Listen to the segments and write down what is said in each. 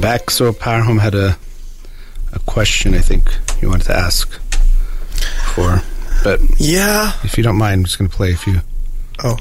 back. So Power Home had a question I think you wanted to ask for, but yeah, if you don't mind, I'm just going to play a few. Oh.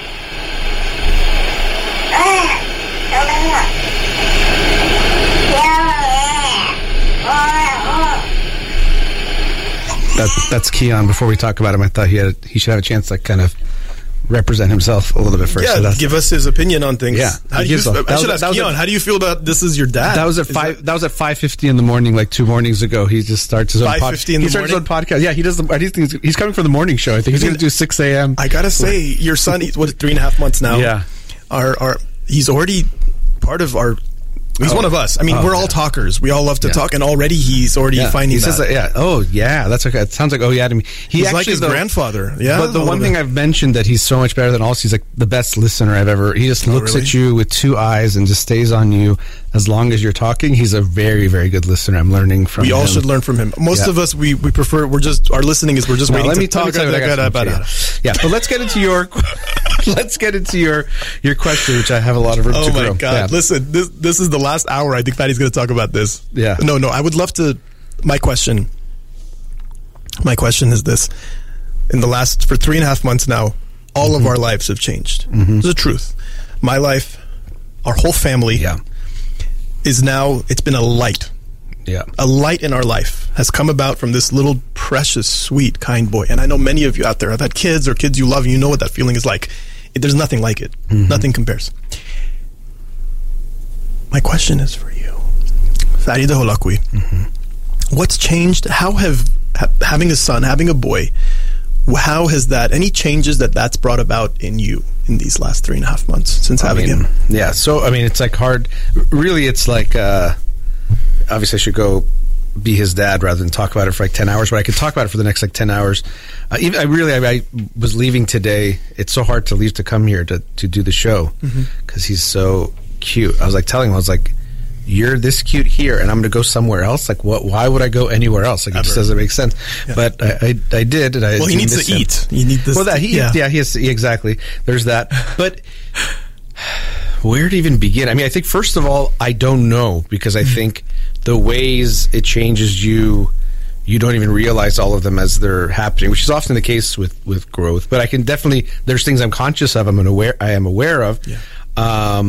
That's Keon. Before we talk about him, I thought he should have a chance to kind of represent himself a little bit first. Yeah, so give us his opinion on things. Yeah, I should ask Keon. How do you feel about this? Is your dad? That was at 5:50 in the morning, like 2 mornings ago. He just starts his own 5:50 in the morning. He starts his own podcast. Yeah, he does. I think he's coming for the morning show. I think he's going to do 6 a.m. I gotta say, your son, he's 3.5 months now. Yeah, he's already part of our. He's one of us. I mean, we're all talkers. We all love to talk, and already he's already finding that. Yeah. Oh, yeah. That's okay. It sounds like to me. He's like his grandfather. Yeah. But the one thing I've mentioned that he's so much better than all, he's like the best listener I've ever. He just looks at you with 2 eyes and just stays on you as long as you're talking. He's a very, very good listener. I'm learning from him. We all should learn from him. Most of us, we prefer, our listening is we're just waiting to talk. Yeah. But let's get into your question, which I have a lot of room to grow. Oh my God. Yeah. Listen, this is the last hour. I think Patty's going to talk about this. Yeah. No, I would love to. My question is this. For 3.5 months now, all of our lives have changed. It's the truth. My life, our whole family is now, it's been a light. Yeah. A light in our life has come about from this little precious, sweet, kind boy. And I know many of you out there have had kids or kids you love, and you know what that feeling is like. There's nothing like it. Nothing compares. My question is for you, Farida Holakwi. What's changed? How having a son, having a boy, how has that, any changes that's brought about in you in these last 3.5 months since having him? Yeah, so, it's like hard. Really, it's like, obviously I should go be his dad rather than talk about it for like 10 hours, but I could talk about it for the next like 10 hours. I was leaving today. It's so hard to leave to come here to do the show because he's so cute. I was like telling him, I was like, you're this cute here and I'm going to go somewhere else. Like, why would I go anywhere else? Like, it just doesn't make sense. Yeah. But I did. And he needs to eat. You need this. Well, he has, exactly. There's that. But where to even begin? I think, first of all, I don't know, because I think the ways it changes you don't even realize all of them as they're happening, which is often the case with growth. But I can definitely, there's things I'm conscious of, I am aware of. Yeah.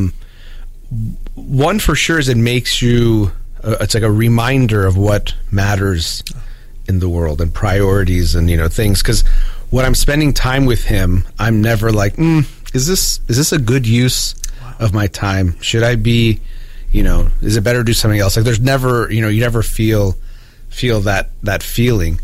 One for sure is it makes you, it's like a reminder of what matters in the world and priorities and, things. Because when I'm spending time with him, I'm never like, is this a good use of my time? Should I be, is it better to do something else? Like, there's never, you never feel that feeling.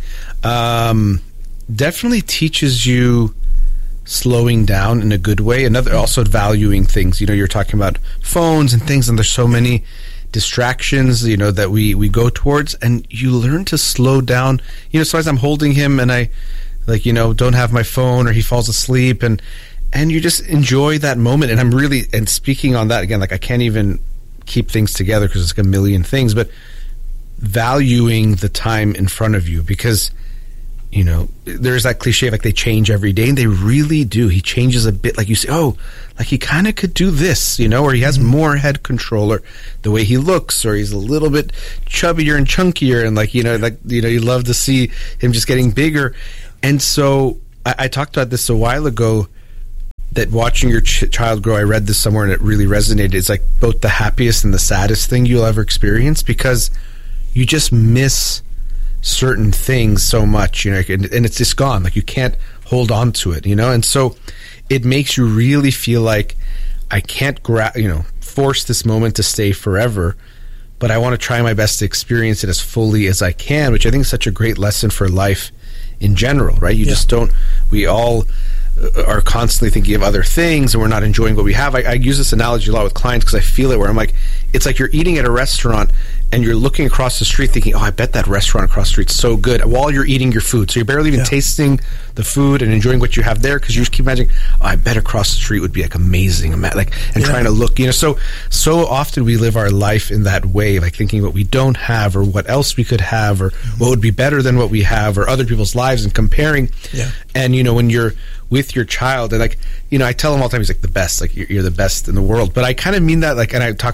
Definitely teaches you slowing down in a good way. Also valuing things. You're talking about phones and things, and there's so many distractions, that we go towards, and you learn to slow down. Sometimes I'm holding him and I don't have my phone, or he falls asleep, and you just enjoy that moment. And I'm really, and speaking on that again, like, I can't even keep things together because it's like a million things, but valuing the time in front of you, because there's that cliche of like they change every day, and they really do. He changes a bit, like you say, like he kind of could do this, or he has more head control, or the way he looks, or he's a little bit chubbier and chunkier, and you love to see him just getting bigger. And so I talked about this a while ago, that watching your child grow, I read this somewhere and it really resonated. It's like both the happiest and the saddest thing you'll ever experience, because you just miss certain things so much, and it's just gone. Like, you can't hold on to it, and so it makes you really feel like, I can't force this moment to stay forever, but I want to try my best to experience it as fully as I can, which I think is such a great lesson for life in general, right? You just don't, we all are constantly thinking of other things, and we're not enjoying what we have. I use this analogy a lot with clients because I feel it, where I'm like, it's like you're eating at a restaurant and you're looking across the street thinking, I bet that restaurant across the street's so good, while you're eating your food. So you're barely even tasting the food and enjoying what you have there, because you just keep imagining, I bet across the street would be like amazing, trying to look, so often we live our life in that way, like thinking what we don't have, or what else we could have, or what would be better than what we have, or other people's lives, and comparing. And when you're with your child, and I tell him all the time, he's like the best, like you're the best in the world. But I kind of mean that, like, and I talked about this on the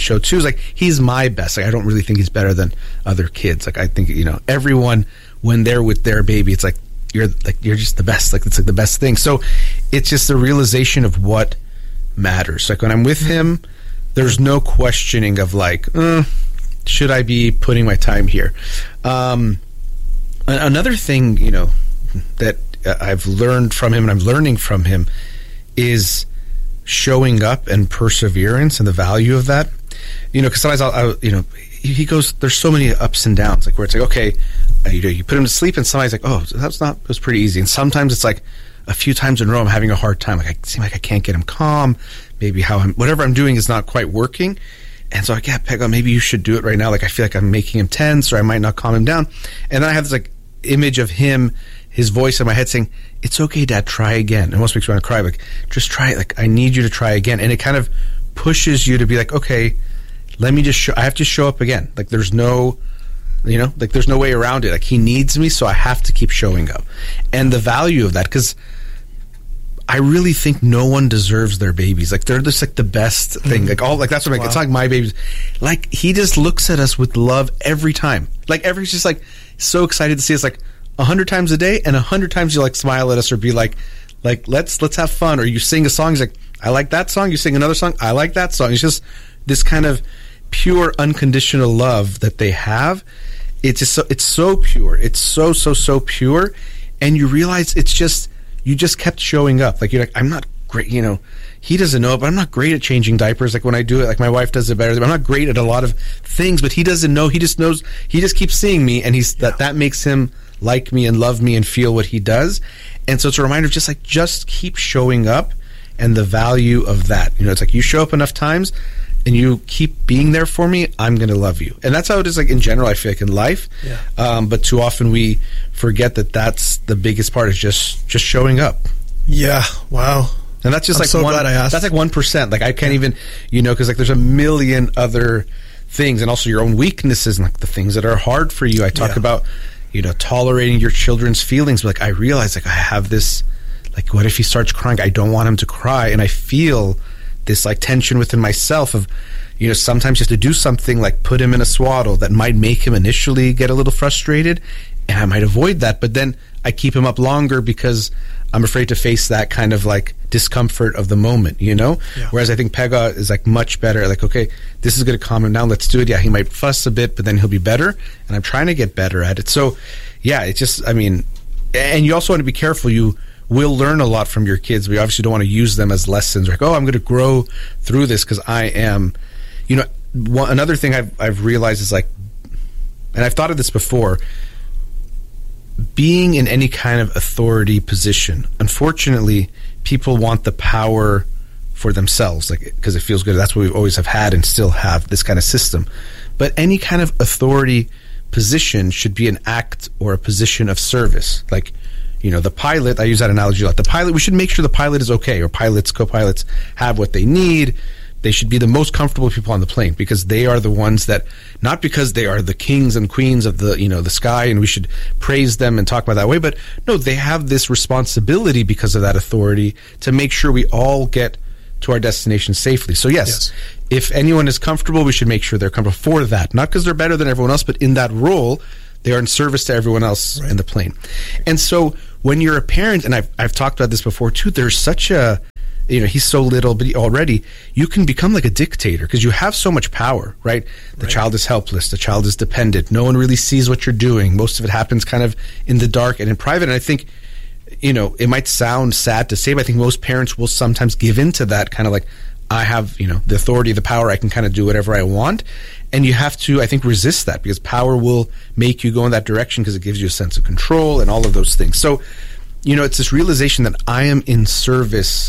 show too, is like, he's my best. Like, I don't really think he's better than other kids. Like, I think, everyone, when they're with their baby, it's like, you're just the best. Like, it's like the best thing. So it's just the realization of what matters. Like, when I'm with him, there's no questioning of like, should I be putting my time here? Another thing, that I've learned from him and I'm learning from him is showing up and perseverance and the value of that. Because sometimes he goes, there's so many ups and downs, like where it's like, okay, you put him to sleep and somebody's like, oh, it was pretty easy. And sometimes it's like a few times in a row I'm having a hard time. Like, I seem like I can't get him calm. Maybe whatever I'm doing is not quite working. And so I get Pega, maybe you should do it right now. Like, I feel like I'm making him tense, or I might not calm him down. And then I have this like image of him, his voice in my head saying, it's okay, Dad, try again. It almost makes me want to cry. Like, just try it. Like, I need you to try again. And it kind of pushes you to be like, okay, let me just I have to show up again. Like, there's no, there's no way around it. Like, he needs me, so I have to keep showing up. And the value of that, because I really think no one deserves their babies. Like, they're just like the best thing. Like, that's what I'm like, it's not like my babies. Like, he just looks at us with love every time. Like, he's just like so excited to see us, like 100 times a day, and 100 times you like smile at us or be like let's have fun. Or you sing a song, he's like, I like that song. You sing another song, I like that song. It's just this kind of pure unconditional love that they have. It's just it's so pure. It's so pure. And you realize it's just, you just kept showing up. Like, you're like, I'm not great, he doesn't know it, but I'm not great at changing diapers. Like, when I do it, like, my wife does it better. I'm not great at a lot of things, but he doesn't know. He just knows. He just keeps seeing me, and that makes him like me and love me and feel what he does. And so it's a reminder of just keep showing up, and the value of that. It's like, you show up enough times and you keep being there for me, I'm going to love you. And that's how it is, like, in general, I feel like, in life. Yeah. But too often we forget that that's the biggest part, is just showing up. Yeah. Wow. And that's just I'm like so glad I asked. That's like 1%. Like, I can't even, because like there's a million other things, and also your own weaknesses and like the things that are hard for you. I talk about, tolerating your children's feelings. But like, I realize, like, I have this, like, what if he starts crying? I don't want him to cry, and I feel this like tension within myself of, sometimes you have to do something like put him in a swaddle that might make him initially get a little frustrated, and I might avoid that, but then I keep him up longer because I'm afraid to face that kind of like discomfort of the moment, Yeah. Whereas I think Pega is like much better. Like, okay, this is going to calm him down. Let's do it. Yeah, he might fuss a bit, but then he'll be better. And I'm trying to get better at it. So, yeah, it's just, and you also want to be careful. You will learn a lot from your kids. We obviously don't want to use them as lessons. Like, oh, I'm going to grow through this because I am, another thing I've realized is like, and I've thought of this before, being in any kind of authority position, unfortunately, people want the power for themselves, like, because it feels good. That's what we always have had and still have, this kind of system. But any kind of authority position should be an act or a position of service. Like, the pilot, I use that analogy a lot. The pilot, we should make sure the pilot is okay, or pilots, co-pilots have what they need. They should be the most comfortable people on the plane, because they are the ones that, not because they are the kings and queens of the, the sky, and we should praise them and talk about that way, but no, they have this responsibility because of that authority to make sure we all get to our destination safely. So yes, if anyone is comfortable, we should make sure they're comfortable for that. Not because they're better than everyone else, but in that role, they are in service to everyone else in the plane. And so when you're a parent, and I've talked about this before too, there's such a, he's so little, but already you can become like a dictator because you have so much power, right? The child is helpless. The child is dependent. No one really sees what you're doing. Most of it happens kind of in the dark and in private. And I think, it might sound sad to say, but I think most parents will sometimes give in to that kind of like, I have, the authority, the power, I can kind of do whatever I want. And you have to, I think, resist that, because power will make you go in that direction because it gives you a sense of control and all of those things. So, it's this realization that I am in service.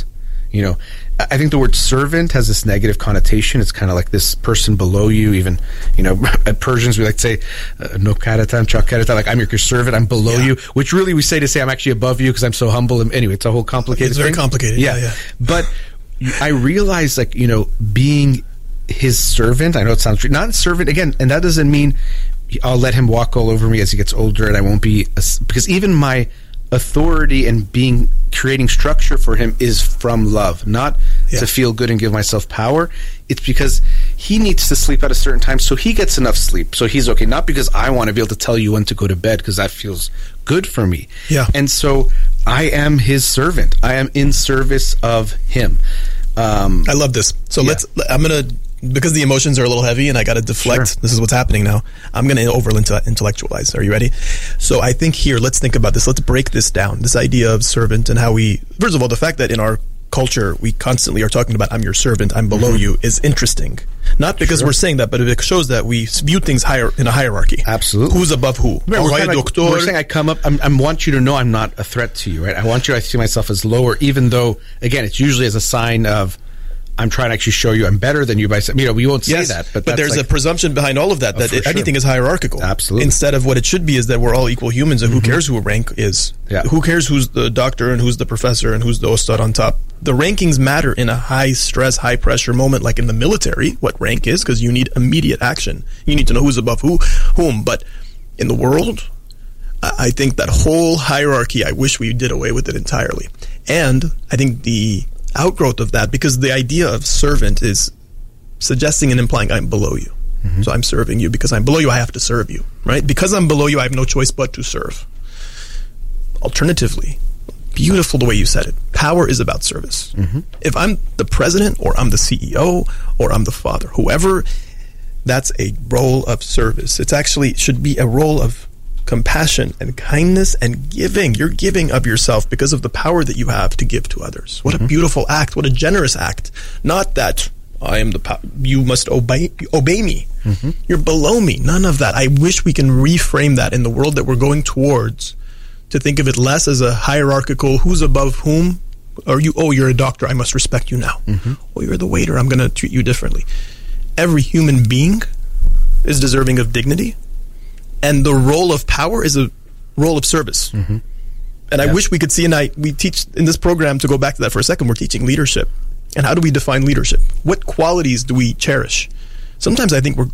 I think the word servant has this negative connotation. It's kind of like this person below you. Even, at Persians, we like to say, no karatan, chak karatan, like, I'm your servant, I'm below you, which really we say to say I'm actually above you because I'm so humble. And anyway, it's a whole complicated thing. It's very complicated. Yeah. But I realize, like, being his servant, I know it sounds not servant again, and that doesn't mean I'll let him walk all over me as he gets older and I won't be, because even my authority and creating structure for him is from love, not to feel good and give myself power. It's because he needs to sleep at a certain time, so he gets enough sleep, so he's okay. Not because I want to be able to tell you when to go to bed, because that feels good for me. Yeah. And so I am his servant. I am in service of him. I love this. So I'm going to, because the emotions are a little heavy and I got to deflect, Sure. This is what's happening now. I'm going to intellectualize. Are you ready? So I think here, let's think about this. Let's break this down. This idea of servant and how we, first of all, the fact that in our culture, we constantly are talking about, I'm your servant, I'm below you, is interesting. Not because we're saying that, but it shows that we view things higher in a hierarchy. Absolutely. Who's above who? We're saying I come up, I want you to know I'm not a threat to you, right? I want you to see myself as lower, even though, again, it's usually as a sign of, I'm trying to actually show you I'm better than you by saying, we won't say that. But there's a presumption behind all of that, anything is hierarchical. Absolutely. Instead of what it should be is that we're all equal humans, and who cares who a rank is? Yeah. Who cares who's the doctor and who's the professor and who's the Ostad on top? The rankings matter in a high stress, high pressure moment, like in the military, what rank is, because you need immediate action. You need to know who's above whom. But in the world, I think that whole hierarchy, I wish we did away with it entirely. And I think the outgrowth of that, because the idea of servant is suggesting and implying I'm below you. So I'm serving you. Because I'm below you, I have to serve you, right? Because I'm below you, I have no choice but to serve. Alternatively, beautiful the way you said it, power is about service. If I'm the president or I'm the CEO or I'm the father, whoever, that's a role of service. It's actually should be a role of compassion and kindness and giving. You're giving of yourself because of the power that you have to give to others. What a beautiful act. What a generous act. Not that I am you must obey me. You're below me. None of that. I wish we can reframe that in the world that we're going towards, to think of it less as a hierarchical, who's above whom. Or you're a doctor, I must respect you now. Oh, you're the waiter, I'm going to treat you differently. Every human being is deserving of dignity. And the role of power is a role of service. And I wish we could see, we teach in this program, to go back to that for a second, we're teaching leadership. And how do we define leadership? What qualities do we cherish? Sometimes I think we're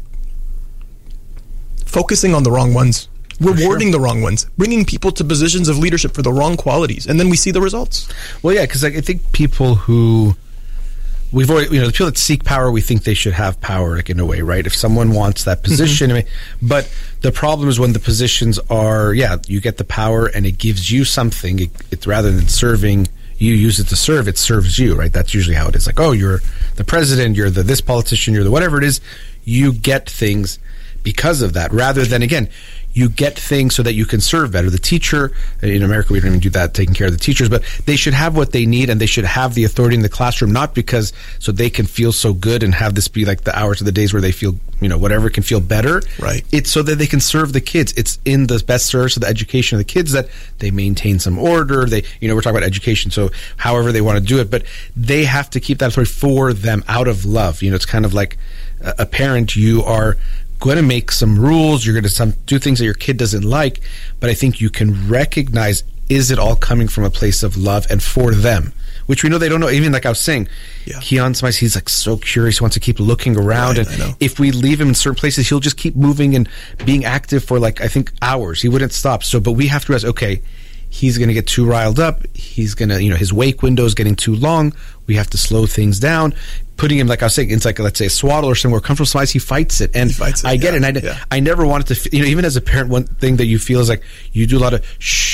focusing on the wrong ones. Rewarding the wrong ones. Bringing people to positions of leadership for the wrong qualities. And then we see the results. Well, yeah, because I think people who... We've already, the people that seek power, we think they should have power, like, in a way, right? If someone wants that position, but the problem is when the positions are, you get the power and it gives you something. It's rather than serving, you use it to serve. It serves you, right? That's usually how it is. Like, oh, you're the president, you're this politician, you're the whatever it is. You get things because of that, rather than, again, you get things so that you can serve better. The teacher, in America, we don't even do that, taking care of the teachers, but they should have what they need and they should have the authority in the classroom, not because so they can feel so good and have this be like the hours of the days where they feel, whatever can feel better. Right. It's so that they can serve the kids. It's in the best service of the education of the kids that they maintain some order. They, we're talking about education, so however they want to do it, but they have to keep that authority for them out of love. It's kind of like a parent. You are going to make some rules, you're going to do things that your kid doesn't like, but I think you can recognize, is it all coming from a place of love and for them, which we know they don't know. Even like I was saying, Keon, he's like so curious, he wants to keep looking around, and if we leave him in certain places, he'll just keep moving and being active for I think hours. He wouldn't stop. So, but we have to realize, okay, he's going to get too riled up. He's going to, his wake window is getting too long. We have to slow things down. Putting him, like I was saying, it's like, let's say, a swaddle or somewhere comfortable size, he fights it. And I get it. And I never wanted to, even as a parent, one thing that you feel is like, you do a lot of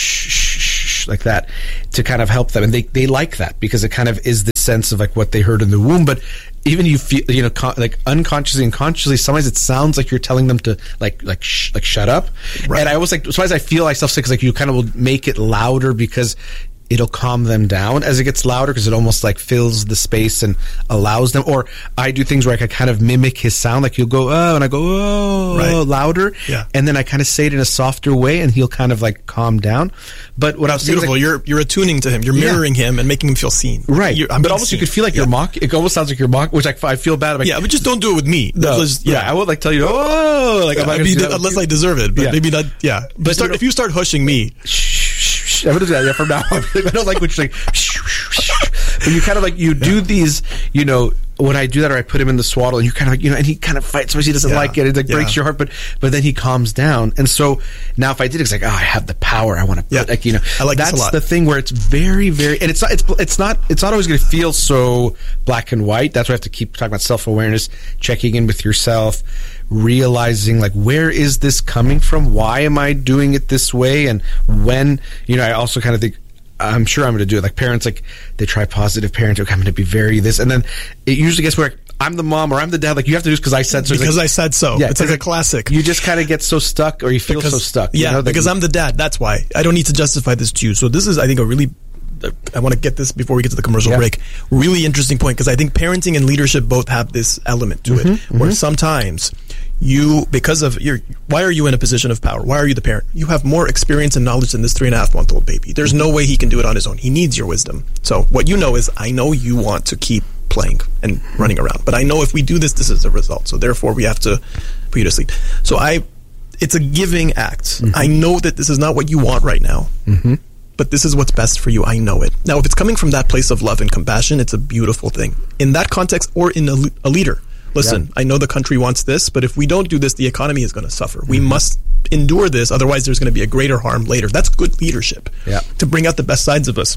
shh, like that to kind of help them. And they like that because it kind of is the sense of like what they heard in the womb. But even you feel, like unconsciously and consciously, sometimes it sounds like you're telling them to like shut up. Right. And I always sometimes I feel myself sick, because you kind of will make it louder because it'll calm them down as it gets louder, because it almost fills the space and allows them. Or I do things where I can kind of mimic his sound, like he'll go, oh, and I go, oh, louder. Yeah. And then I kind of say it in a softer way and he'll kind of calm down. But what I was saying, beautiful. You're attuning to him. You're mirroring him and making him feel seen. Right. But almost you could feel like you're mocking. It almost sounds like you're mocking, which I feel bad about. Yeah, but just don't do it with me. No. I would tell you, unless I deserve it. But maybe not. Yeah. But if you start hushing me, I'm going to do that from now on. I don't like what you're saying. But you kind of you do these, when I do that, or I put him in the swaddle, and you kind of like, and he kind of fights, so he doesn't like it. It like breaks your heart, but then he calms down. And so now if I did, it's like, I have the power. I want to put, I like that's this a lot. the thing where it's very, very, and it's not always going to feel so black and white. That's why I have to keep talking about self-awareness, checking in with yourself, realizing like, where is this coming from? Why am I doing it this way? And when, I also kind of think, I'm sure I'm going to do it. Like parents, like they try positive parenting. Okay, I'm going to be very this, and then it usually gets where I'm the mom or I'm the dad. Like you have to do this because I said so. Because I said so. Yeah, it's like a classic. You just kind of get so stuck, or you feel so stuck. Yeah, because I'm the dad. That's why I don't need to justify this to you. So this is, I think, I want to get this before we get to the commercial break. Really interesting point, because I think parenting and leadership both have this element to it, where sometimes why are you in a position of power? Why are you the parent? You have more experience and knowledge than this 3.5-month-old baby. There's no way he can do it on his own. He needs your wisdom. So what you know is, I know you want to keep playing and running around, but I know if we do this, this is the result. So therefore we have to put you to sleep. So it's a giving act. I know that this is not what you want right now. But this is what's best for you. I know it. Now, if it's coming from that place of love and compassion, it's a beautiful thing. In that context, or in a leader, listen, I know the country wants this, but if we don't do this, the economy is going to suffer. We must endure this, otherwise there's going to be a greater harm later. That's good leadership, to bring out the best sides of us.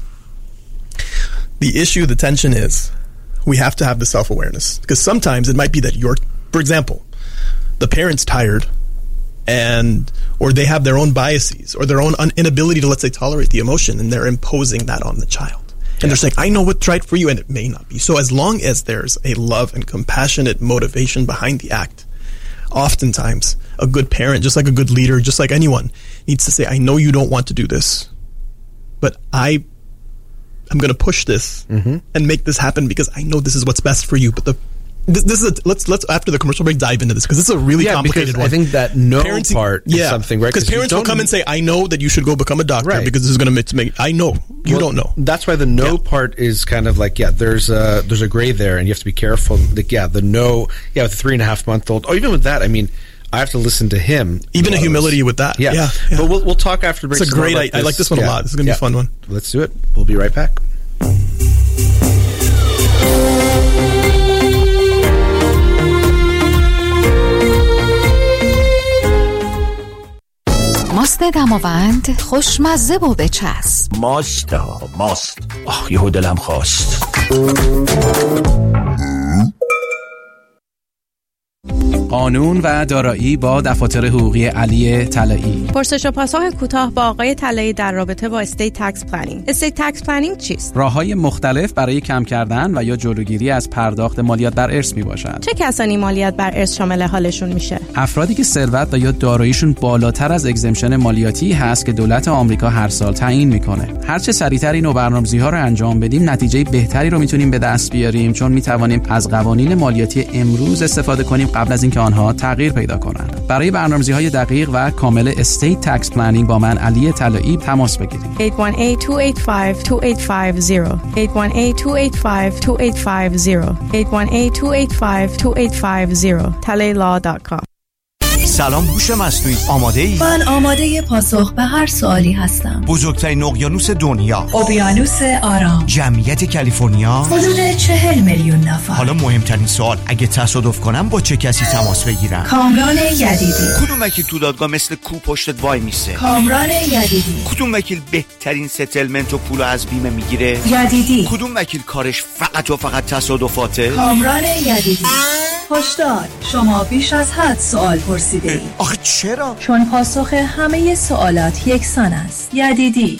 The issue, the tension is, we have to have the self-awareness. Because sometimes it might be that for example, the parent's tired, or they have their own biases or their own inability to, let's say, tolerate the emotion, and they're imposing that on the child. And they're saying, I know what's right for you, and it may not be. So as long as there's a love and compassionate motivation behind the act, oftentimes a good parent, just like a good leader, just like anyone, needs to say, I know you don't want to do this, but I'm going to push this and make this happen because I know this is what's best for you. But this is let's after the commercial break dive into this, because it's a really complicated one. I think that parenting, part is something, right? Because parents will come and say, I know that you should go become a doctor because this is going to make, I know you don't know. That's why the part is kind of like, there's a gray there, and you have to be careful. Like, the no, with a 3.5-month-old, or even with that, I mean, I have to listen to him. Even a humility with that. Yeah. But we'll talk after the break. It's a great, I like this one a lot. This is going to be a fun one. Let's do it. We'll be right back. ماست دماوند خوشمزه و بچسب. ماست یهو دلم خواست. قانون و دارایی با دفاتر حقوقی علی طلایی. پرسش و پاسخ کوتاه با آقای طلایی در رابطه با استیت تکس پلنینگ. استیت تکس پلنینگ چیست؟ راه‌های مختلف برای کم کردن و یا جلوگیری از پرداخت مالیات بر ارث میباشد. چه کسانی مالیات بر ارث شامل حالشون میشه؟ افرادی که ثروت و یا داراییشون بالاتر از اگزمشن مالیاتی هست که دولت آمریکا هر سال تعیین میکنه. هر چه سریعتر این برنامه‌ریزی‌ها رو انجام بدیم، نتیجه بهتری رو میتونیم به دست بیاریم، چون میتوانیم از قوانین مالیاتی امروز استفاده کنیم قبل از اینکه آنها تغییر پیدا کنند. برای برنامه‌ریزی‌های دقیق و کامل استیت تکس پلنینگ با من علی طلایی تماس بگیرید. 818-285-2850 818-285-2850 talaylaw.com. سلام، هوش مصنوعی، آماده ای؟ من آماده پاسخ به هر سوالی هستم. بزرگترین اقیانوس دنیا، اقیانوس آرام، جمعیت کالیفرنیا، حدود 40 میلیون نفر. حالا مهمترین سوال، اگه تصادف کنم با چه کسی تماس بگیرم؟ کامران یدیدی. کدوم وکیل تو دادگاه مثل کو پشتت وای میسه؟ کامران یدیدی. کدوم وکیل بهترین ستلمنت و پولو از بیمه میگیره؟ یدیدی. کدوم وکیل کارش فقط و فقط تصادفاته؟ کامران یدیدی. هشدار، شما بیش از حد سوال پرسیده اید. آخه چرا؟ چون پاسخ همه سوالات یکسان است. یدیدی.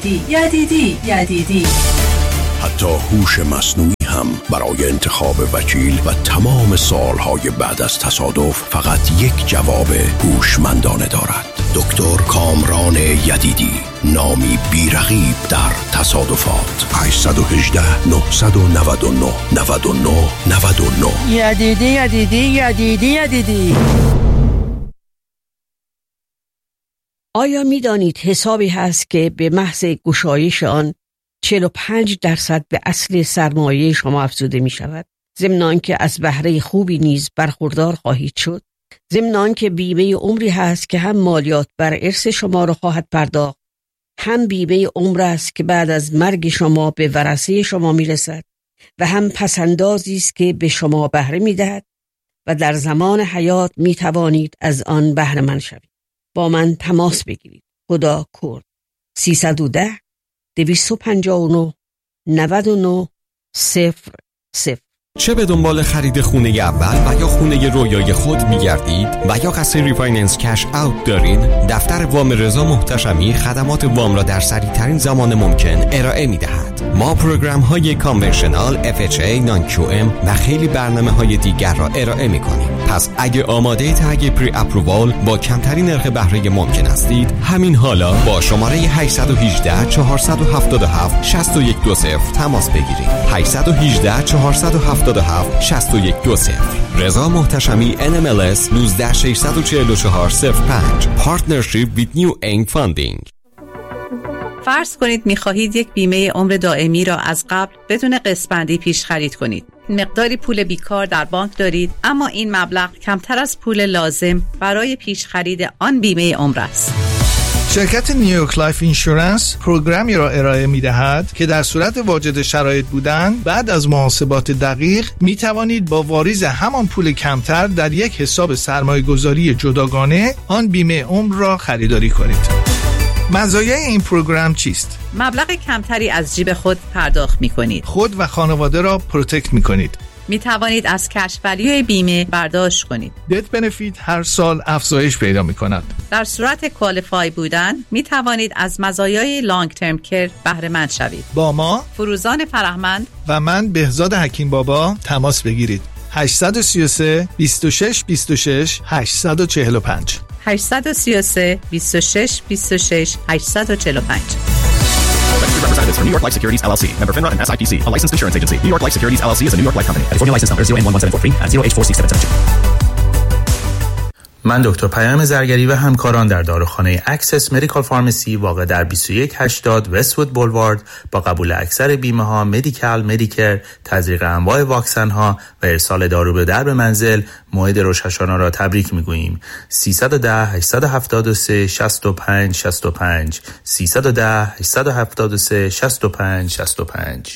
حتی هوش مصنوعی هم برای انتخاب وکیل و تمام سالهای بعد از تصادف فقط یک جواب هوشمندانه دارد. دکتر کامران یدیدی، نامی بی‌رقیب در تصادفات. 818-999-9999. یدیدی. آیا می دانید حسابی هست که به محض گشایش آن 45% به اصل سرمایه شما افزوده می شود؟ ضمن آنکه از بهره خوبی نیز برخوردار خواهید شد. ضمن آنکه بیمه عمری هست که هم مالیات بر ارث شما را خواهد پرداخت، هم بیمه عمر است که بعد از مرگ شما به ورثه شما می رسد. و هم پسندازی است که به شما بهره می‌دهد و در زمان حیات می‌توانید از آن بهره مند شوید. با من تماس بگیرید. خدا کرد. 310 259 99 00. چه به دنبال خرید خونه اول و یا خونه رویای خود می‌گردید و یا قصد ریفایننس کش اوت دارین؟ دفتر وام رضا محتشمی خدمات وام را در سریع‌ترین زمان ممکن ارائه می‌دهد. ما پروگرام‌های کانونشنال، FHA، نان QM و خیلی برنامه‌های دیگر را ارائه می‌کنیم. پس اگه آماده تگ پری اپرووال با کمترین نرخ بهره ممکن هستید، همین حالا با شماره 818 477 6120 تماس بگیرید. 818 477 6120. رضا محتشمی NMLS 1964405. Partnership with New Aim Funding. فرض کنید می‌خواهید یک بیمه عمر دائمی را از قبل بدون قسط‌بندی پیش خرید کنید. مقداری پول بیکار در بانک دارید، اما این مبلغ کمتر از پول لازم برای پیش خرید آن بیمه عمر است. شرکت نیویورک لایف اینشورنس پروگرامی را ارائه می‌دهد که در صورت واجد شرایط بودن بعد از محاسبات دقیق می‌توانید با واریز همان پول کمتر در یک حساب سرمایه‌گذاری جداگانه آن بیمه عمر را خریداری کنید. مزایای این پروگرام چیست؟ مبلغ کمتری از جیب خود پرداخت می‌کنید. خود و خانواده را پروتکت می‌کنید. می توانید از کش ولیوی بیمه برداشت کنید. دت بنفیت هر سال افزایش پیدا می کند. در صورت کوالیفای بودن می توانید از مزایای لانگ ترم کیر بهره مند شوید. با ما فروزان فرهمند و من بهزاد حکیم بابا تماس بگیرید. 833 26 26 845 833 26 26 845. Representatives for New York Life Securities LLC, member FINRA and SIPC, a licensed insurance agency. New York Life Securities LLC is a New York Life company. California license number 0N1743 and 0H46772. من دکتر پیام زرگری و همکاران در داروخانه اکسس مدیکال فارمسی واقع در 2180 وست‌وود بولوارد با قبول اکثر بیمه ها، مدیکال، مدیکر، تزریق انواع واکسن ها و ارسال دارو به درب منزل موعد روش هاشانا را تبریک میگوییم. 310 873 65 65 310 873 65 65.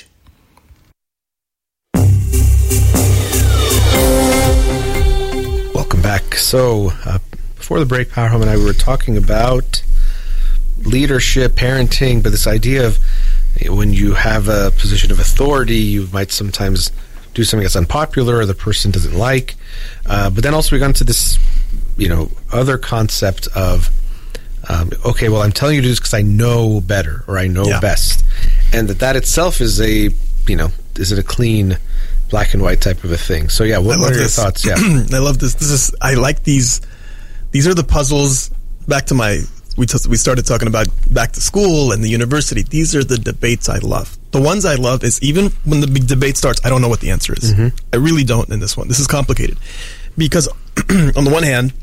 Welcome back. So, before the break, Power Home and I were talking about leadership, parenting, but this idea of when you have a position of authority, you might sometimes do something that's unpopular or the person doesn't like. But then also we got into this, other concept of, okay, well, I'm telling you to do this because I know better or I know best. And that itself is is it a clean black and white type of a thing. So what are your thoughts? Yeah. I love this. I like these are the puzzles back to we started talking about back to school and the university. These are the debates I love. The ones I love is even when the big debate starts, I don't know what the answer is. Mm-hmm. I really don't in this one. This is complicated because on the one hand,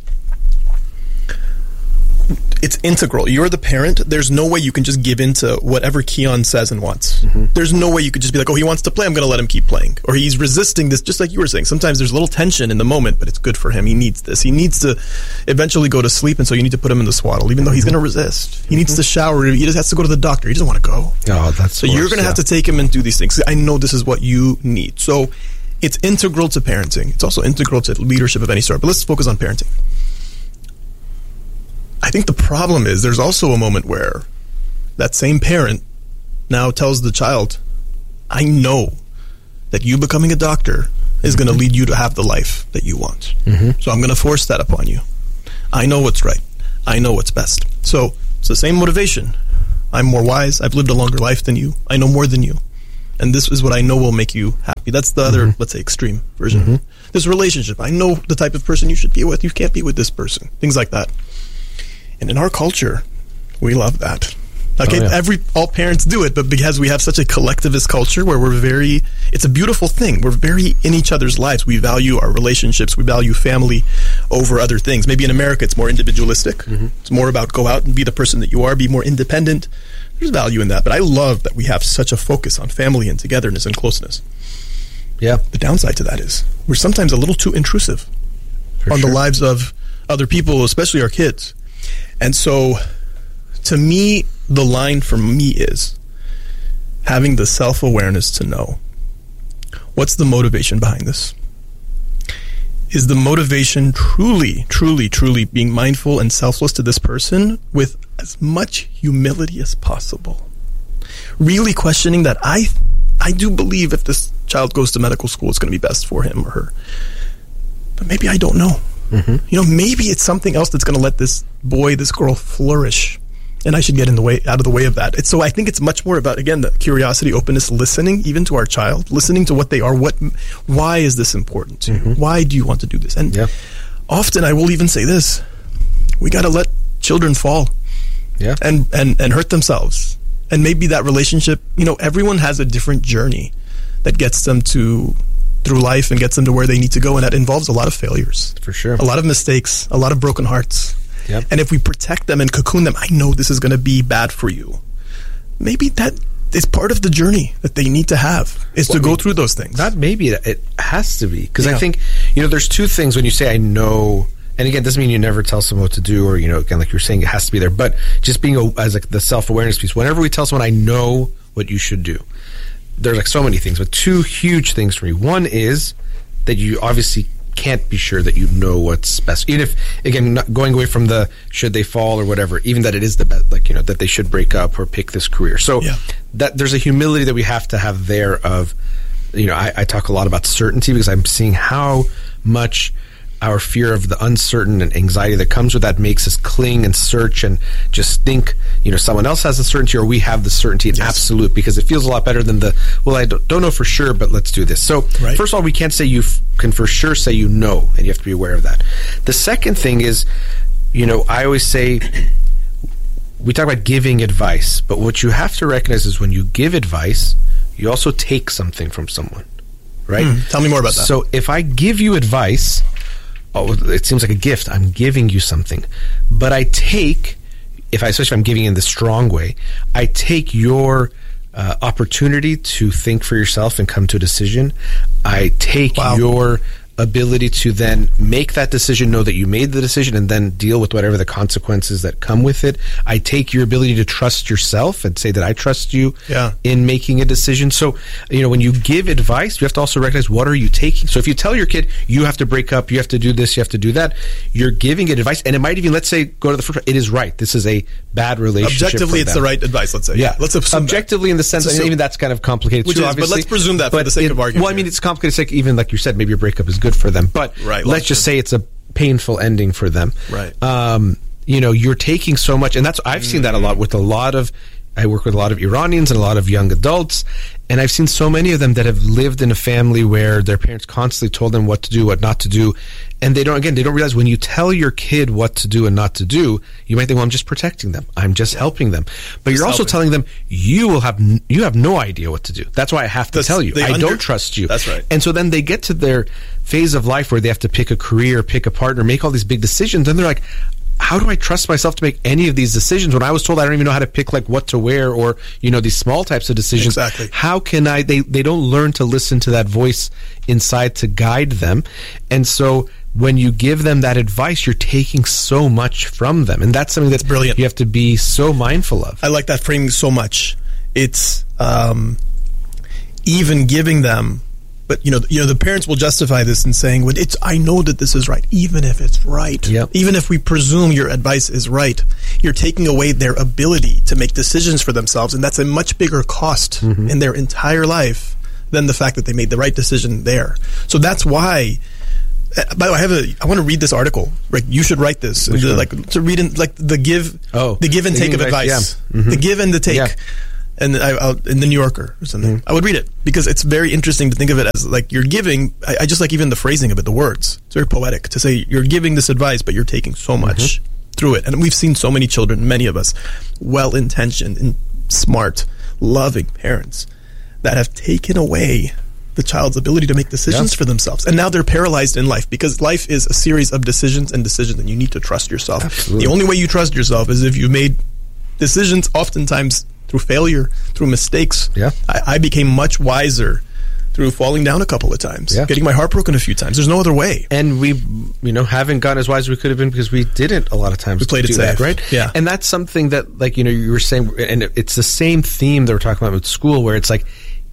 it's integral. You're the parent. There's no way you can just give in to whatever Keon says and wants. Mm-hmm. There's no way you could just be like, oh, he wants to play, I'm going to let him keep playing. Or he's resisting this, just like you were saying. Sometimes there's a little tension in the moment, but it's good for him. He needs this. He needs to eventually go to sleep, and so you need to put him in the swaddle, even though he's going to resist. He needs to shower. He just has to go to the doctor. He doesn't want to go. Oh, that's so you're going to have to take him and do these things. I know this is what you need. So it's integral to parenting. It's also integral to leadership of any sort. But let's focus on parenting. I think the problem is there's also a moment where that same parent now tells the child, I know that you becoming a doctor is going to lead you to have the life that you want. Mm-hmm. So I'm going to force that upon you. I know what's right. I know what's best. So it's the same motivation. I'm more wise. I've lived a longer life than you. I know more than you. And this is what I know will make you happy. That's the other, let's say, extreme version. Mm-hmm. This relationship. I know the type of person you should be with. You can't be with this person. Things like that. And in our culture, we love that. Okay, all parents do it, but because we have such a collectivist culture where it's a beautiful thing. We're very in each other's lives. We value our relationships. We value family over other things. Maybe in America, it's more individualistic. Mm-hmm. It's more about go out and be the person that you are, be more independent. There's value in that. But I love that we have such a focus on family and togetherness and closeness. Yeah. The downside to that is we're sometimes a little too intrusive on the lives of other people, especially our kids. And so, to me, the line for me is having the self-awareness to know What's the motivation behind this? Is the motivation truly, truly, truly being mindful and selfless to this person with as much humility as possible? Really questioning that I do believe if this child goes to medical school, it's going to be best for him or her. But maybe I don't know. Maybe it's something else that's going to let this boy, this girl flourish. And I should get out of the way of that. So I think it's much more about, again, the curiosity, openness, listening, even to our child, listening to what they are. Why is this important to you? Why do you want to do this? And often I will even say this: we got to let children fall, and hurt themselves. And maybe that relationship, everyone has a different journey that gets them through life and gets them to where they need to go, and that involves a lot of failures, for sure, a lot of mistakes, a lot of broken hearts. And if we protect them and cocoon them, I know this is going to be bad for you. Maybe that is part of the journey that they need to have, is to go through those things. Not maybe, it has to be. Because I think, there's two things when you say I know, and again, it doesn't mean you never tell someone what to do, or, again, like you're saying, it has to be there. But just being as the self-awareness piece, whenever we tell someone I know what you should do, there's so many things, but two huge things for me. One is that you obviously can't be sure that you know what's best. Even if, again, not going away from the should they fall or whatever, even that it is the best, that they should break up or pick this career. So that there's a humility that we have to have there of, I talk a lot about certainty because I'm seeing how much our fear of the uncertain and anxiety that comes with that makes us cling and search and just think, someone else has the certainty or we have the certainty and absolute, because it feels a lot better than I don't know for sure, but let's do this. So first of all, we can't say you can for sure say and you have to be aware of that. The second thing is, I always say, we talk about giving advice, but what you have to recognize is when you give advice, you also take something from someone, right? Tell me more about that. So if I give you advice, it seems like a gift. I'm giving you something. But I take, especially if I'm giving in the strong way, I take your opportunity to think for yourself and come to a decision. I take your ability to then make that decision, know that you made the decision, and then deal with whatever the consequences that come with it. I take your ability to trust yourself and say that I trust you in making a decision. So, when you give advice, you have to also recognize what are you taking. So if you tell your kid, you have to break up, you have to do this, you have to do that, you're giving it advice, and it might even, let's say, go to the first, it is right. This is a bad relationship. Objectively, it's the right advice, let's say. Yeah. Let's assume objectively in the sense, and even that's kind of complicated too, obviously. But let's presume that for the sake of argument. Well, I mean, it's complicated, even like you said, maybe your breakup is good for them, but let's just say it's a painful ending for them. Right. You're taking so much, and I've seen that a lot with I work with a lot of Iranians and a lot of young adults, and I've seen so many of them that have lived in a family where their parents constantly told them what to do, what not to do, and they don't realize when you tell your kid what to do and not to do, you might think, well, I'm just protecting them, I'm just helping them, but you're also telling them you have no idea what to do. That's why I have to tell you. I don't trust you. That's right. And so then they get to their phase of life where they have to pick a career, pick a partner, make all these big decisions, and they're like, how do I trust myself to make any of these decisions when I was told I don't even know how to pick what to wear or, these small types of decisions. Exactly. How can they don't learn to listen to that voice inside to guide them. And so when you give them that advice, you're taking so much from them. And that's something that's brilliant. You have to be so mindful of. I like that framing so much. It's even giving them, but the parents will justify this in saying, "Well, I know that this is right, even if it's right. Yep. Even if we presume your advice is right, you're taking away their ability to make decisions for themselves, and that's a much bigger cost in their entire life than the fact that they made the right decision there. So that's why." By the way, I want to read this article. Right, you should write this. To read in the give and take of advice. Yeah. The give and the take. Yeah. And in the New Yorker or something, I would read it because it's very interesting to think of it as you're giving. I just like even the phrasing of it, the words. It's very poetic to say you're giving this advice, but you're taking so much through it. And we've seen so many children, many of us, well-intentioned and smart, loving parents that have taken away the child's ability to make decisions for themselves. And now they're paralyzed in life because life is a series of decisions, and you need to trust yourself. Absolutely. The only way you trust yourself is if you've made decisions, oftentimes through failure, through mistakes. Yeah. I became much wiser through falling down a couple of times, getting my heart broken a few times. There's no other way. And we, haven't gotten as wise as we could have been because we didn't a lot of times. We played it safe, right? Yeah. And that's something that, you were saying, and it's the same theme that we're talking about with school, where it's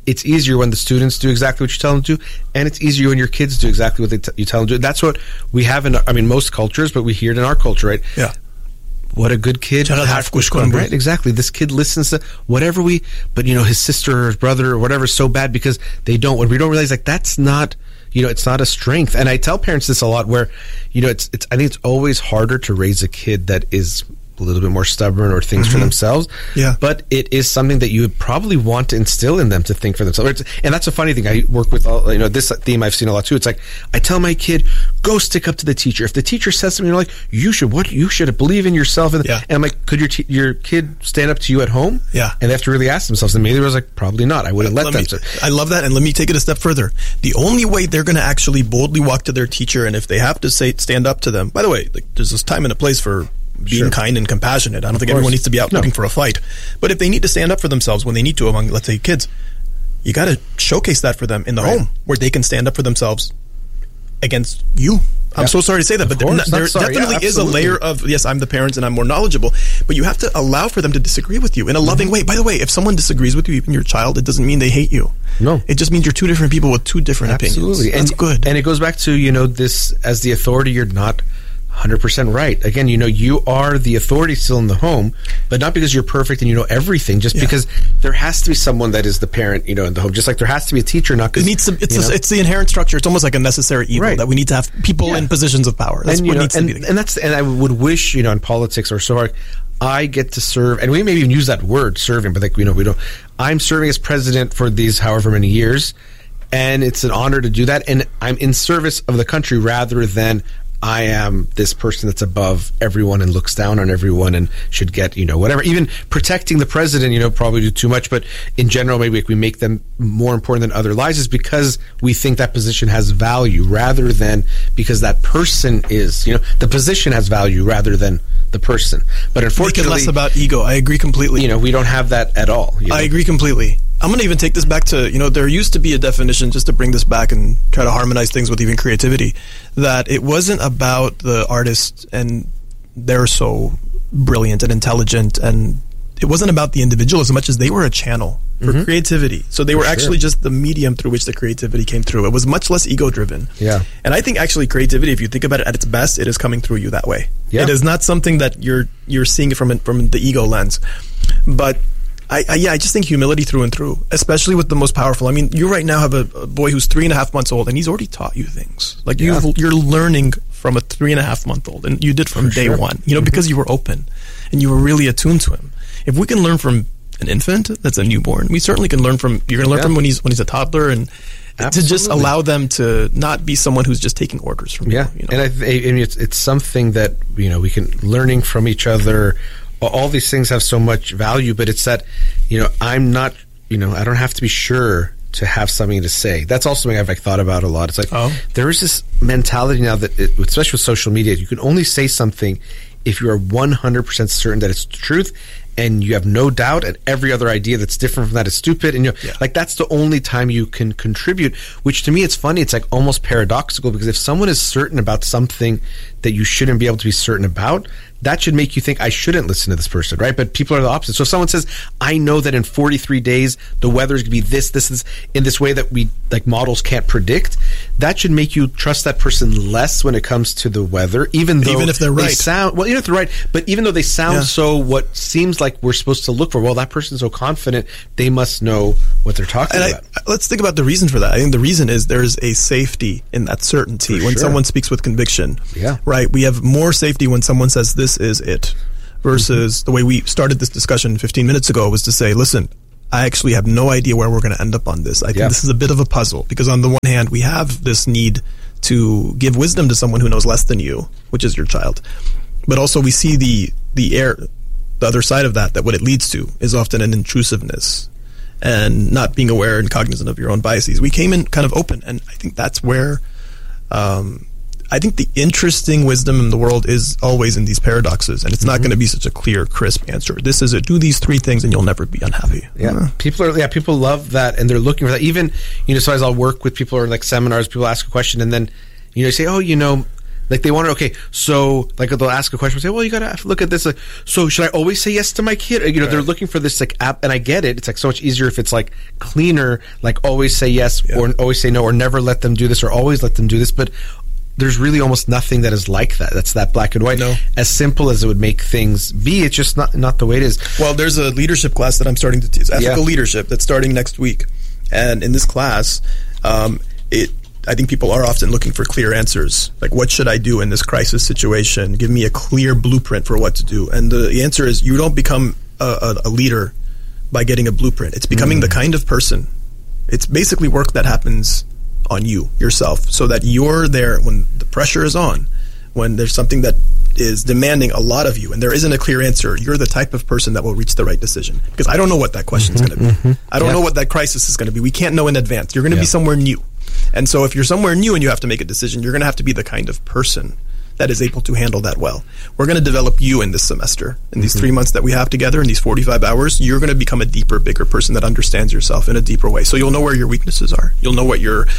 it's easier when the students do exactly what you tell them to, and it's easier when your kids do exactly what you tell them to. That's what we have in, most cultures, but we hear it in our culture, right? Yeah. What a good kid. Right, exactly. This kid listens to whatever but his sister or his brother or whatever is so bad because we don't realize, like, that's not, it's not a strength. And I tell parents this a lot where, I think it's always harder to raise a kid that is a little bit more stubborn or thinks for themselves. Yeah. But it is something that you would probably want to instill in them to think for themselves. And that's a funny thing. I work with, this theme I've seen a lot too. It's like, I tell my kid, go stick up to the teacher. If the teacher says something, you're like, you should believe in yourself. And I'm like, could your kid stand up to you at home? Yeah. And they have to really ask themselves. And maybe I was like, probably not. I wouldn't let them. I love that. And let me take it a step further. The only way they're going to actually boldly walk to their teacher, and if they have to stand up to them, by the way, there's this time and a place for being kind and compassionate. I don't think everyone needs to be out looking for a fight. But if they need to stand up for themselves when they need to among, let's say, kids, you got to showcase that for them in the home where they can stand up for themselves against you. I'm so sorry to say that, but there definitely is a layer of, yes, I'm the parents and I'm more knowledgeable, but you have to allow for them to disagree with you in a loving way. By the way, if someone disagrees with you, even your child, it doesn't mean they hate you. No. It just means you're two different people with two different opinions. That's good. And it goes back to, this, as the authority, you're not 100% right. Again, you are the authority still in the home, but not because you're perfect and you know everything, just because there has to be someone that is the parent, in the home. Just like there has to be a teacher, not because it's the inherent structure. It's almost like a necessary evil that we need to have people in positions of power. That's what needs to be. And I would wish, in politics or so hard, I get to serve, and we may even use that word, serving, but we don't. I'm serving as president for these however many years, and it's an honor to do that, and I'm in service of the country rather than I am this person that's above everyone and looks down on everyone and should get, whatever. Even protecting the president, probably do too much, but in general, maybe we make them more important than other lives is because we think that position has value rather than because that person is, the position has value rather than the person. But unfortunately, make it less about ego. I agree completely. We don't have that at all. I agree completely. I'm going to even take this back to, there used to be a definition, just to bring this back and try to harmonize things with even creativity, that it wasn't about the artist and they're so brilliant and intelligent, and it wasn't about the individual as much as they were a channel for creativity. So they were actually just the medium through which the creativity came through. It was much less ego-driven. Yeah. And I think actually creativity, if you think about it at its best, it is coming through you that way. Yeah. It is not something that you're seeing it from the ego lens. But I just think humility through and through, especially with the most powerful. I mean, you right now have a boy who's 3.5 months old, and he's already taught you things. Like you're learning from a 3.5-month-old, and you did from day one. Because you were open and you were really attuned to him. If we can learn from an infant that's a newborn, we certainly can learn from. You're going to learn from when he's a toddler, and to just allow them to not be someone who's just taking orders from you. And I mean, it's something that we can learning from each other. All these things have so much value, but it's that, I'm not, I don't have to be sure to have something to say. That's also something I've thought about a lot. It's like, there is this mentality now that, especially with social media, you can only say something if you are 100% certain that it's the truth, and you have no doubt, and every other idea that's different from that is stupid. And that's the only time you can contribute, which to me, it's funny. It's like almost paradoxical, because if someone is certain about something that you shouldn't be able to be certain about, that should make you think I shouldn't listen to this person, right? But people are the opposite. So if someone says, I know that in 43 days, the weather is going to be this, in this way that we, models can't predict, that should make you trust that person less when it comes to the weather, even if they're right. Even if they're right, but even though they sound so what seems like we're supposed to look for, well, that person's so confident, they must know what they're talking about. Let's think about the reason for that. I think the reason is there's a safety in that certainty when someone speaks with conviction. Yeah. Right? We have more safety when someone says this is it versus the way we started this discussion 15 minutes ago was to say, listen, I actually have no idea where we're going to end up on this. I think this is a bit of a puzzle, because on the one hand, we have this need to give wisdom to someone who knows less than you, which is your child. But also we see the other side of that what it leads to is often an intrusiveness and not being aware and cognizant of your own biases. We came in kind of open, and I think that's where I think the interesting wisdom in the world is always in these paradoxes, and it's not going to be such a clear, crisp answer. This is it. Do these 3 things and you'll never be unhappy. Yeah. People love that, and they're looking for that. Even, sometimes I'll work with people or seminars, people ask a question, and then, say, Like they want to, okay, so like they'll ask a question, say, well, you got to look at this. Like, so should I always say yes to my kid? You know, they're looking for this like app, and I get it. It's like so much easier if it's like cleaner, like always say yes or always say no, or never let them do this or always let them do this. But there's really almost nothing that is like that. That's that black and white. No. As simple as it would make things be, it's just not the way it is. Well, there's a leadership class that I'm starting to teach, ethical leadership, that's starting next week. And in this class, I think people are often looking for clear answers. Like, what should I do in this crisis situation? Give me a clear blueprint for what to do. And the answer is, you don't become a leader by getting a blueprint. It's becoming the kind of person. It's basically work that happens on you, yourself, so that you're there when the pressure is on, when there's something that is demanding a lot of you and there isn't a clear answer. You're the type of person that will reach the right decision. Because I don't know what that question is going to be. I don't know what that crisis is going to be. We can't know in advance. You're going to be somewhere new. And so if you're somewhere new and you have to make a decision, you're going to have to be the kind of person that is able to handle that well. We're going to develop you in this semester. In these 3 months that we have together, in these 45 hours, you're going to become a deeper, bigger person that understands yourself in a deeper way. So you'll know where your weaknesses are. You'll know what your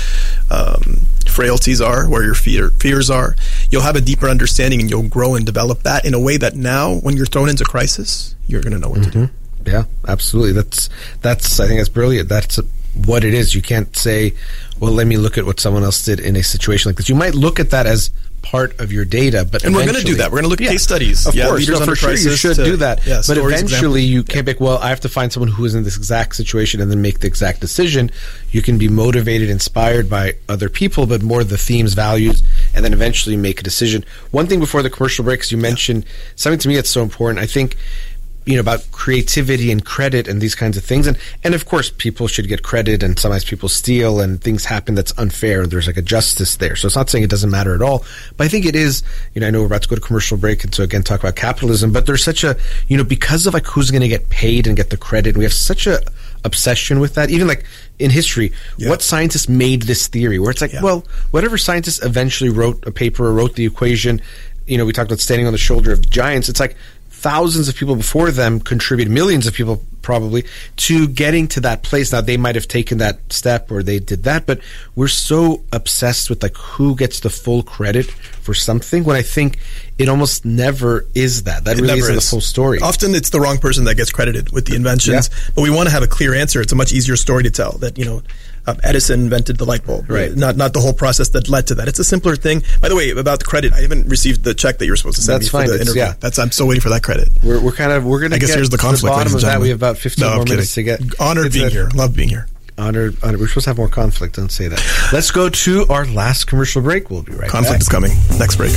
frailties are, where your fears are. You'll have a deeper understanding and you'll grow and develop that in a way that now, when you're thrown into crisis, you're going to know what to do. Yeah, absolutely. That's I think that's brilliant. That's what it is. You can't say, well, let me look at what someone else did in a situation like this. You might look at that as part of your data, but and we're going to do that. We're going to look at case studies. Of course, leaders for sure you should do that. But eventually examples. You can't be, well, I have to find someone who is in this exact situation and then make the exact decision. You can be motivated, inspired by other people, but more the themes, values, and then eventually make a decision. One thing before the commercial break, because you mentioned something to me that's so important, I think, about creativity and credit and these kinds of things. And of course, people should get credit, and sometimes people steal and things happen that's unfair. There's like a justice there. So it's not saying it doesn't matter at all. But I think it is, I know we're about to go to commercial break, and so again, talk about capitalism, but there's such a, because of like who's going to get paid and get the credit, and we have such a obsession with that. Even like in history, what scientist made this theory? Where it's like, well, whatever scientist eventually wrote a paper or wrote the equation, we talked about standing on the shoulder of giants. It's like, thousands of people before them contributed, millions of people probably, to getting to that place. Now, they might have taken that step or they did that, but we're so obsessed with like who gets the full credit for something, when I think it almost never is that. That really isn't the full story. Often it's the wrong person that gets credited with the inventions, but we want to have a clear answer. It's a much easier story to tell that, Edison invented the light bulb, right? Not the whole process that led to that. It's a simpler thing. By the way, about the credit, I haven't received the check that you're supposed to send me for the interview. I'm still waiting for that credit. We're going to get here's the conflict, to the bottom of that. We have about 15 more minutes to get. Honored being here. Love being here. Honored. We're supposed to have more conflict. Don't say that. Let's go to our last commercial break. We'll be right back. Conflict is coming. Next break.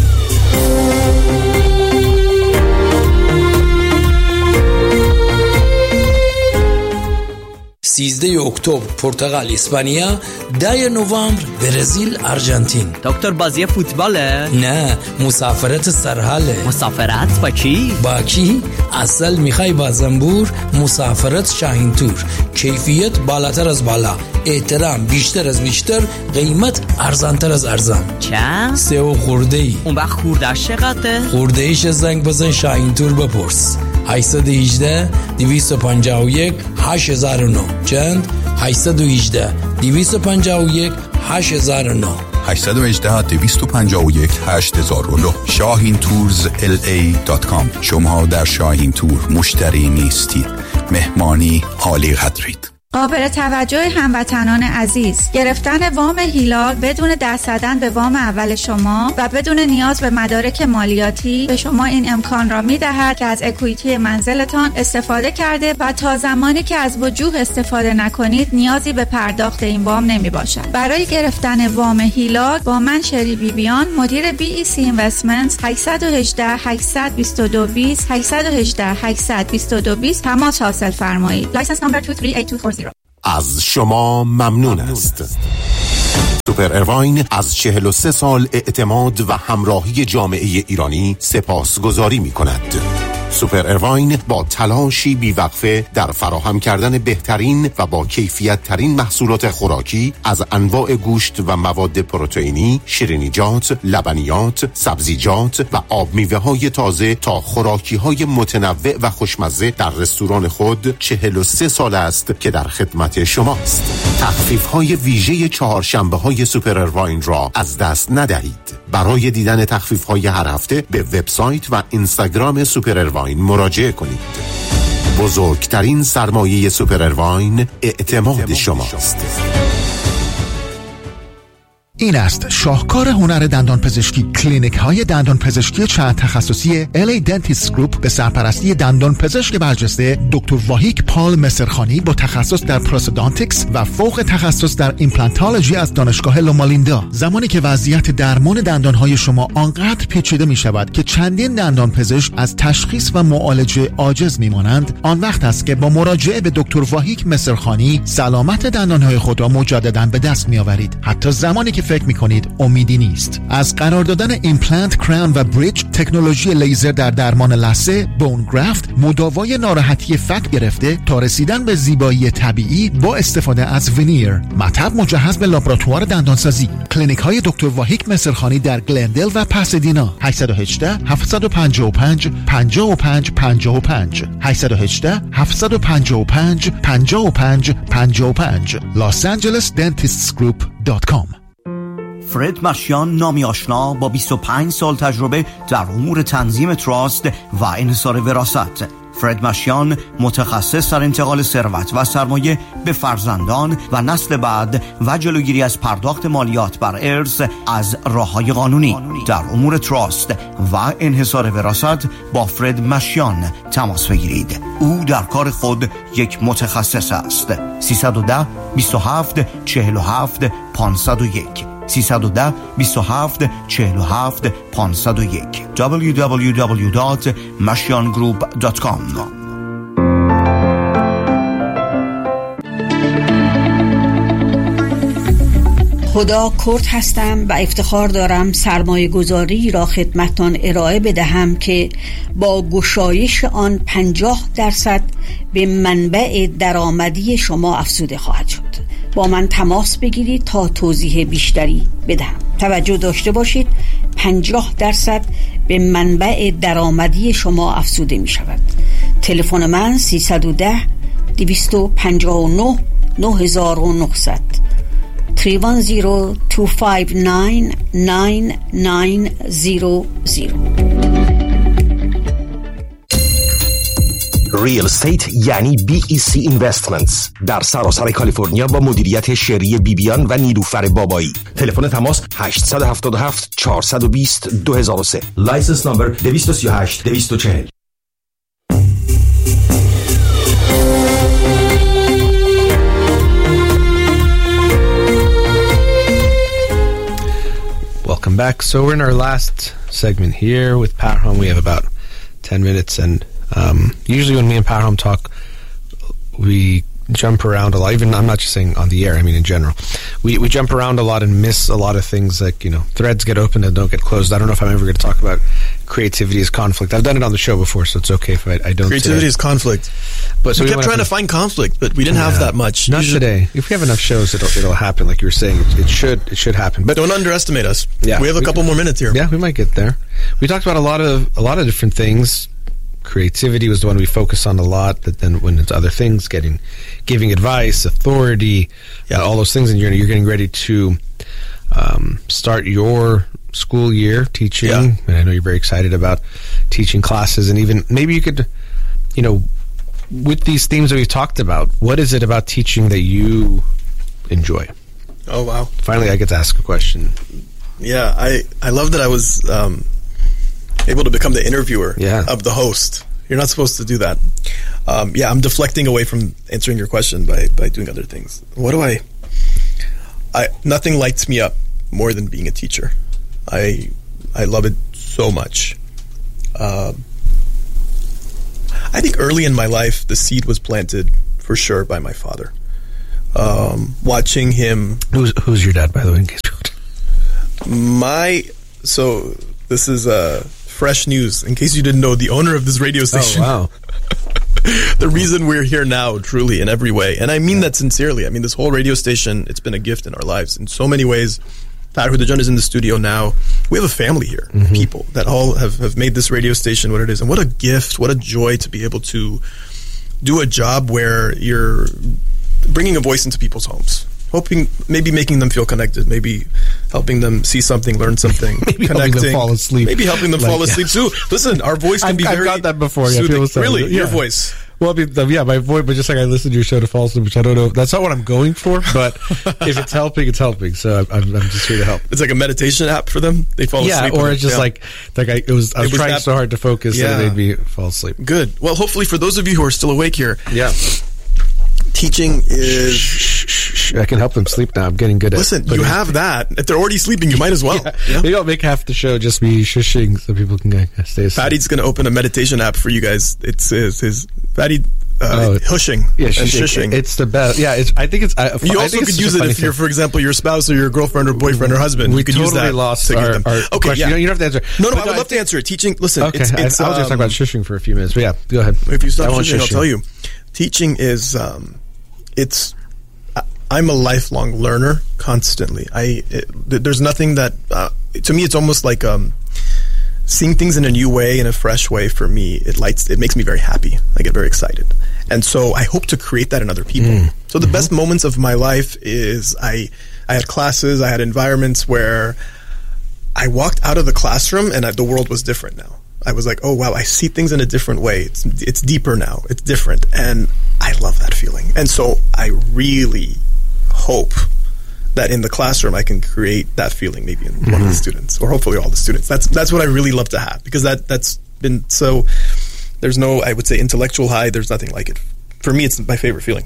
13 اکتبر پرتغال اسپانیا، 10 نوامبر برزیل آرژانتین. دکتر بازی فوتباله؟ نه، مسافرت سرحاله. مسافرت با کی؟ با کی؟ اصل میخوای با زنبور، مسافرت شاهین تور. کیفیت بالاتر از بالا، احترام بیشتر از بیشتر، قیمت ارزانتر از ارزان. چند؟ 3 خورده‌ای. اون وقت خورده‌اش چقدره؟ خورده‌ایش زنگ بزن شاهین تور بپرس. 818 251 8009. چند؟ 818 251 8009. 818 251 8009. ShahinToursLA.com. شما در شاهین تور مشتری نیستید، مهمانی عالی قدرید. قابل توجه هموطنان عزیز، گرفتن وام هیلال بدون دست زدن به وام اول شما و بدون نیاز به مدارک مالیاتی به شما این امکان را می‌دهد که از اکویتی منزلتان استفاده کرده و تا زمانی که از وجوه استفاده نکنید نیازی به پرداخت این وام نمی‌باشد. برای گرفتن وام هیلال با من شری بیبیان، مدیر BEC Investments، 818 822 20 818 822 20 تماس حاصل فرمایید. لایسنس نمبر 238240. از شما ممنون است. سوپر ارواین از 43 سال اعتماد و همراهی جامعه ایرانی سپاسگزاری می کند. سوپر ارواین با تلاشی بیوقفه در فراهم کردن بهترین و با کیفیت ترین محصولات خوراکی از انواع گوشت و مواد پروتئینی، شیرینیجات، لبنیات، سبزیجات و آب میوه های تازه تا خوراکی های متنوع و خوشمزه در رستوران خود 43 سال است که در خدمت شماست. تخفیف های ویژه چهارشنبه های سوپر ارواین را از دست ندهید. برای دیدن تخفیف‌های هر هفته به وبسایت و اینستاگرام سوپر ارواین مراجعه کنید. بزرگترین سرمایه سوپر ارواین اعتماد شماست. این است شاهکار هنر دندان پزشکی. کلینیک های دندان پزشکی چند تخصصی LA Dentist Group به سرپرستی دندان پزشک برجسته دکتر واهیک پال مصرخانی با تخصص در پروستودانتیکس و فوق تخصص در ایمپلانتولوژی از دانشگاه لومالیندا. زمانی که وضعیت درمان دندان های شما آنقدر پیچیده می شود که چندین دندان پزشک از تشخیص و معالجه عاجز می مانند، آن وقت است که با مراجعه به دکتر واهیک مصرخانی سلامت دندان های خود را مجددا به دست می آورید، حتی زمانی که فکر می‌کنید امیدی نیست. از قرار دادن ایمپلنت، کراون و بریج، تکنولوژی لیزر در درمان لثه، بون گرافت، مداوای ناراحتی فک گرفته تا رسیدن به زیبایی طبیعی با استفاده از ونیر. مطب مجهز به لابراتوار دندانسازی. کلینیک‌های دکتر واهیک مصرخانی در گلندل و پاسادینا. 818 755 55 55 818 755 55 55 losangelesdentistsgroup.com. فرد مشیان، نامی آشنا با 25 سال تجربه در امور تنظیم تراست و انحصار وراثت. فرد مشیان متخصص در انتقال ثروت و سرمایه به فرزندان و نسل بعد و جلوگیری از پرداخت مالیات بر ارث از راه‌های قانونی. در امور تراست و انحصار وراثت با فرد مشیان تماس بگیرید. او در کار خود یک متخصص است. 310 27 47 501 310 27 47 501 www.mashiangroup.com. خدا کرد هستم و افتخار دارم سرمایه گذاری را خدمتتان ارائه بدهم که با گشایش آن 50% به منبع درآمدی شما افزوده خواهد شد. با من تماس بگیرید تا توضیح بیشتری بدهم. توجه داشته باشید 50% به منبع درآمدی شما افزوده می شود. تلفن من 310 259 9900 310 259 9900. ریل استیت یعنی BEC اینوستمنتس در سراسر کالیفرنیا با مدیریت شری بیبیان و نیلوفر بابایی. تلفن تماس 877 420 2003. لایسنس نمبر 238 240. Welcome back. So we're in our last segment here with Parham. We have about 10 minutes, and usually when me and Parham talk, we jump around a lot. Even I'm not just saying on the air, I mean in general. We jump around a lot and miss a lot of things, like, you know, threads get open and don't get closed. I don't know if I'm ever going to talk about creativity as conflict. I've done it on the show before, so it's okay if I don't. Creativity is conflict. But so we kept trying to find conflict, but we didn't have that much. Not today. If we have enough shows, it'll happen. Like you were saying, it should happen. But don't underestimate us. Yeah, we have a couple more minutes here. Yeah, we might get there. We talked about a lot of different things. Creativity was the one we focus on a lot, but then when it's other things, giving advice, authority, all those things, and you're getting ready to start your school year teaching, and I know you're very excited about teaching classes, and even maybe you could, you know, with these themes that we've talked about, what is it about teaching that you enjoy? Oh, wow. Finally, I get to ask a question. Yeah, I love that I was able to become the interviewer of the host. You're not supposed to do that. I'm deflecting away from answering your question by doing other things. What do I nothing lights me up more than being a teacher. I love it so much. I think early in my life, the seed was planted for sure by my father. Watching him. Who's your dad, by the way? So this is fresh news. In case you didn't know, the owner of this radio station. Oh, wow. The reason we're here now, truly, in every way. And I mean that sincerely. I mean, this whole radio station, it's been a gift in our lives in so many ways. Farhud Dajan is in the studio now. We have a family here, people that all have made this radio station what it is. And what a gift, what a joy to be able to do a job where you're bringing a voice into people's homes hoping, maybe making them feel connected, maybe helping them see something, learn something, maybe helping them fall asleep. Maybe helping them fall asleep too. Listen, our voice can be very... I've got that before. Yeah, really? Yeah. Your voice? Well, my voice, but just like I listen to your show to fall asleep, which I don't know. That's not what I'm going for, but if it's helping, it's helping. So I'm just here to help. It's like a meditation app for them. They fall asleep. Yeah, or it's just like I was trying so hard to focus that it made me fall asleep. Good. Well, hopefully for those of you who are still awake here, teaching is... I can help them sleep now. I'm getting good at it. Listen, you have that. If they're already sleeping, you might as well. Maybe I'll make half the show just me shushing so people can stay asleep. Fatty's going to open a meditation app for you guys. It's his Fatty... hushing and shushing. It's the best. Yeah, I think it's. You also could use it if you're, for example, your spouse or your girlfriend or boyfriend or husband. We could totally use that. Lost our question. You don't have to answer. No, I would love to answer it. Teaching. Listen, okay. I was just talking about shushing for a few minutes, but yeah, go ahead. If you stop shushing, I'll tell you. Teaching is. I'm a lifelong learner constantly. There's nothing that to me it's almost like seeing things in a new way, in a fresh way. For me, it makes me very happy. I get very excited, and so I hope to create that in other people. So the best moments of my life is I had classes, I had environments where I walked out of the classroom and the world was different now. I was like, oh wow, I see things in a different way. It's deeper now. It's different, and I love that feeling. And so I really hope that in the classroom I can create that feeling maybe in one of the students, or hopefully all the students. That's what I really love to have, because that's been so. There's no, I would say, intellectual high. There's nothing like it. For me, it's my favorite feeling.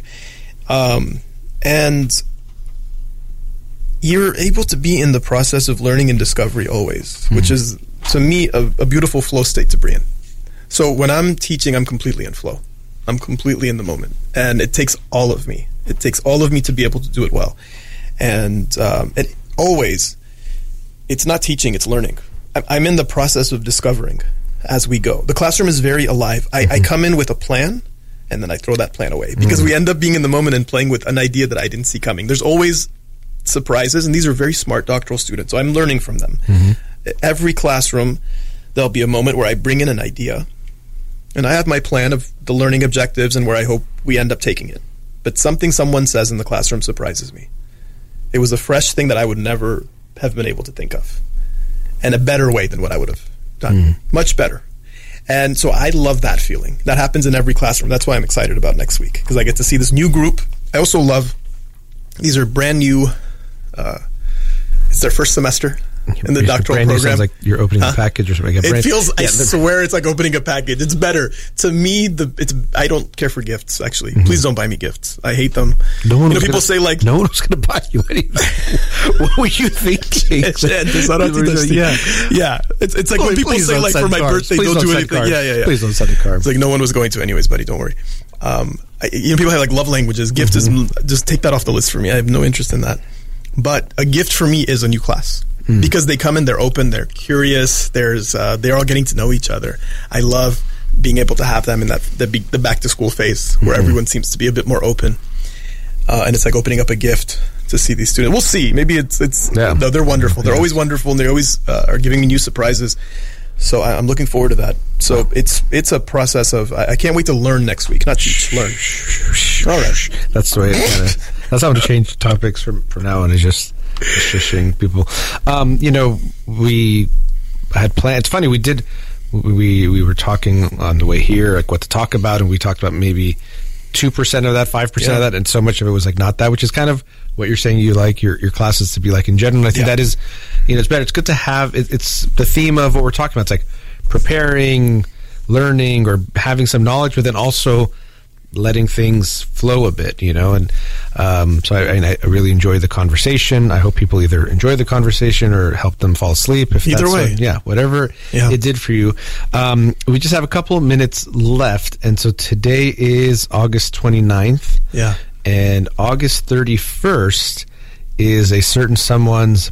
And you're able to be in the process of learning and discovery always, which is, to me, a beautiful flow state to be in. So when I'm teaching, I'm completely in flow. I'm completely in the moment. And it takes all of me. It takes all of me to be able to do it well. And it always, it's not teaching, it's learning. I'm in the process of discovering as we go. The classroom is very alive. I come in with a plan, and then I throw that plan away, because we end up being in the moment and playing with an idea that I didn't see coming. There's always surprises, and these are very smart doctoral students, so I'm learning from them. Every classroom, there'll be a moment where I bring in an idea, and I have my plan of the learning objectives and where I hope we end up taking it. But something someone says in the classroom surprises me. It was a fresh thing that I would never have been able to think of, and a better way than what I would have done. Much better. And so I love that feeling. That happens in every classroom. That's why I'm excited about next week, because I get to see this new group. I also love, these are brand new, it's their first semester in the doctoral program. Sounds like you're opening a package or something. It feels, I swear it's like opening a package. It's better. To me, I don't care for gifts, actually. Please don't buy me gifts. I hate them. People say like... No one was going to buy you anything. What were you thinking? Yeah. It's like when people say like for my birthday, don't do anything. Yeah. Please don't send a card. It's like no one was going to anyways, buddy. Don't worry. People have like love languages. Gift is... Just take that off the list for me. I have no interest in that. But a gift for me is a new class. Because they come in, they're open, they're curious, they're all getting to know each other. I love being able to have them in the back to school phase where everyone seems to be a bit more open. And it's like opening up a gift to see these students. We'll see. Maybe no, they're wonderful. They're always wonderful, and they always are giving me new surprises. So I'm looking forward to that. So it's a process of, I can't wait to learn next week. Not teach, learn. All right. That's the way that's how to change topics from now on, is just shushing people. We had planned. It's funny, we were talking on the way here, like what to talk about, and we talked about maybe 2% of that, 5% of that, and so much of it was like not that, which is kind of what you're saying you like your classes to be like in general. And I think that is, it's better. It's good to have, it's the theme of what we're talking about. It's like preparing, learning, or having some knowledge, but then also letting things flow a bit, and so I really enjoy the conversation. I hope people either enjoy the conversation or help them fall asleep. If either way, whatever it did for you. We just have a couple of minutes left, and so today is August 29th. Yeah, and August 31st is a certain someone's